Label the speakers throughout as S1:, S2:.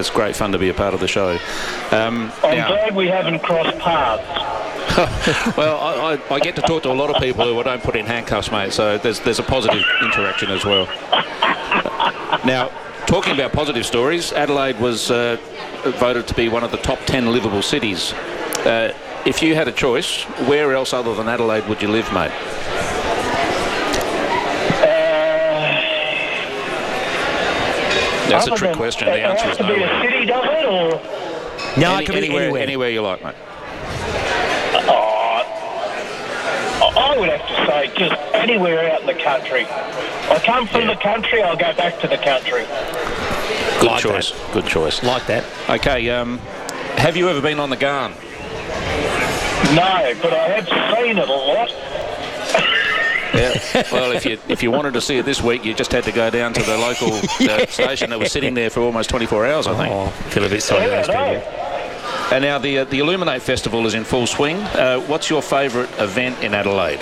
S1: It's great fun to be a part of the show.
S2: I'm glad we haven't crossed paths.
S1: Well, I get to talk to a lot of people who I don't put in handcuffs, mate, so there's a positive interaction as well. Now, talking about positive stories, Adelaide was voted to be one of the top 10 livable cities. If you had a choice, where else other than Adelaide would you live, mate? That's a trick question. The answer is nowhere.
S2: It has to be a city, does it, or...?
S3: No, it can be anywhere.
S1: Anywhere you like, mate.
S2: I would have to say just anywhere out in the country. I come from the country, I'll go back to the country.
S1: Good
S3: Like
S1: choice.
S3: that.
S1: Good choice.
S3: Like that.
S1: Okay, have you ever been on the Garn?
S2: No, but I have seen it a lot.
S1: Yeah. Well, if you wanted to see it this week, you just had to go down to the local station that was sitting there for almost 24 hours, I think.
S3: Oh, feel a bit sorry for those people.
S1: And now the Illuminate Festival is in full swing. What's your favourite event in Adelaide?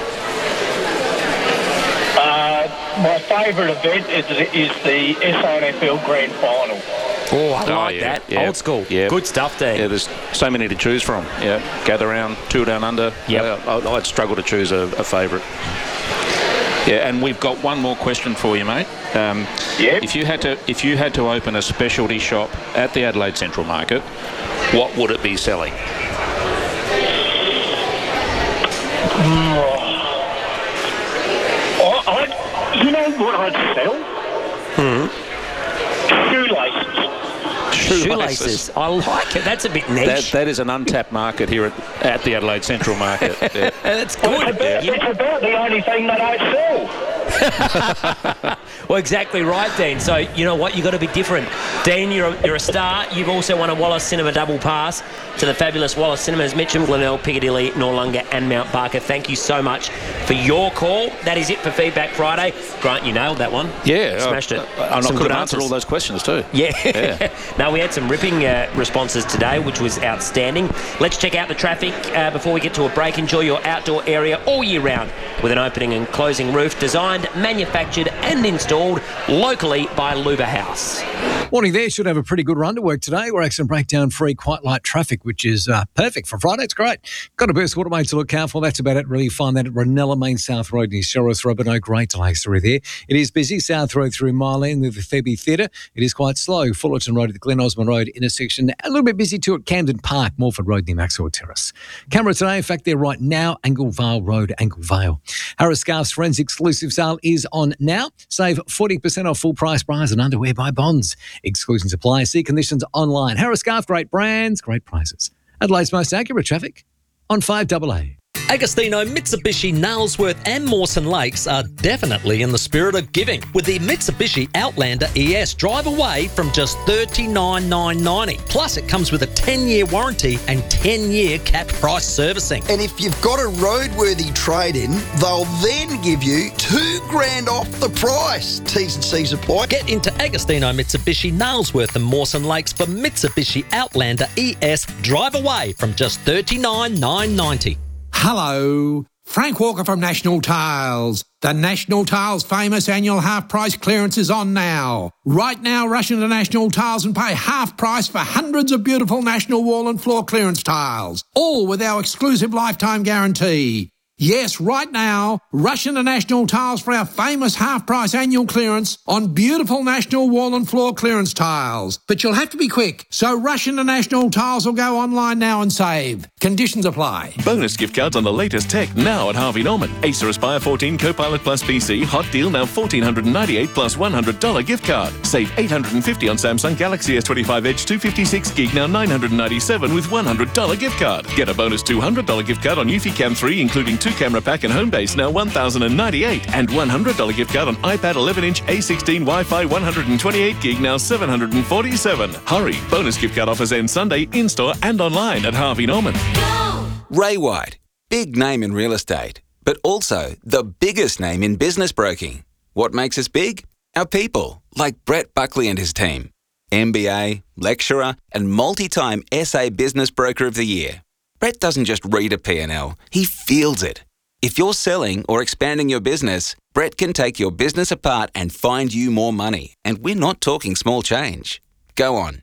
S2: My favourite event is the SANFL Grand Final.
S3: Oh, I like that.
S1: Yeah.
S3: Old school.
S1: Yeah.
S3: Good stuff, Dean.
S1: Yeah, there's so many to choose from. Yeah, Gather Round, Tour Down Under.
S3: Yep.
S1: I'd struggle to choose a favourite. Yeah, and we've got one more question for you, mate.
S2: Yep.
S1: If you had to open a specialty shop at the Adelaide Central Market, what would it be selling?
S2: You know what I'd sell?
S3: Shoelaces. I like it. That's a bit niche.
S1: That is an untapped market here at the Adelaide Central Market. Yeah.
S3: That's good.
S2: It's about the only thing that I sell.
S3: Well, exactly right, Dean. So, you know what? You've got to be different. Dean, you're a star. You've also won a Wallace Cinema double pass to the fabulous Wallace Cinemas, Mitcham, Glenelg, Piccadilly, Noarlunga and Mount Barker. Thank you so much for your call. That is it for Feedback Friday. Grant, you nailed that one.
S1: Yeah.
S3: Smashed it.
S1: And I
S3: Some
S1: could
S3: good
S1: answer
S3: answers.
S1: all those questions too.
S3: Yeah. Now, we had some ripping responses today, which was outstanding. Let's check out the traffic before we get to a break. Enjoy your outdoor area all year round with an opening and closing roof designed, manufactured and installed locally by Luba House.
S4: Morning there. Should have a pretty good run to work today. We're accident breakdown free, quite light traffic, which is perfect for Friday. It's great. Got a burst waterway to look out for. That's about it. Really find that at Ranella Main South Road near Sherroth Road. No great delays through there. It is busy. South Road through Mile End with the Thebe Theatre. It is quite slow. Fullerton Road at the Glen Osmond Road intersection. A little bit busy too at Camden Park, Morford Road near Maxwell Terrace. Camera today, in fact, they're right now. Anglevale Road, Anglevale. Harris Scarf's Forensic Exclusive Sale is on now. Save 40% off full price bras and underwear by Bonds. Exclusions apply. See conditions online. Harris Scarf, great brands, great prices. Adelaide's most accurate traffic on 5AA.
S5: Agostino, Mitsubishi, Nailsworth and Mawson Lakes are definitely in the spirit of giving with the Mitsubishi Outlander ES. Drive away from just $39,990. Plus, it comes with a 10-year warranty and 10-year capped price servicing.
S6: And if you've got a roadworthy trade-in, they'll then give you $2,000 off the price. T's and C's apply.
S5: Get into Agostino, Mitsubishi, Nailsworth and Mawson Lakes for Mitsubishi Outlander ES. Drive away from just $39,990.
S7: Hello, Frank Walker from National Tiles. The National Tiles famous annual half price clearance is on now. Right now, rush into National Tiles and pay half price for hundreds of beautiful National wall and floor clearance tiles, all with our exclusive lifetime guarantee. Yes, right now, rush into National Tiles for our famous half-price annual clearance on beautiful National wall and floor clearance tiles. But you'll have to be quick, so rush into National Tiles or go online now and save. Conditions apply.
S8: Bonus gift cards on the latest tech now at Harvey Norman. Acer Aspire 14 Copilot Plus PC, hot deal now $1,498 plus $100 gift card. Save $850 on Samsung Galaxy S25 Edge 256 gig, now $997 with $100 gift card. Get a bonus $200 gift card on Eufy Cam 3, including 2-camera pack and Homebase, now $1,098, and $100 gift card on iPad 11-inch A16 Wi-Fi 128 gig, now $747. Hurry! Bonus gift card offers end Sunday in-store and online at Harvey Norman.
S9: Ray White, big name in real estate, but also the biggest name in business broking. What makes us big? Our people, like Brett Buckley and his team. MBA, lecturer, and multi-time SA Business Broker of the Year. Brett doesn't just read a P&L, he feels it. If you're selling or expanding your business, Brett can take your business apart and find you more money. And we're not talking small change. Go on,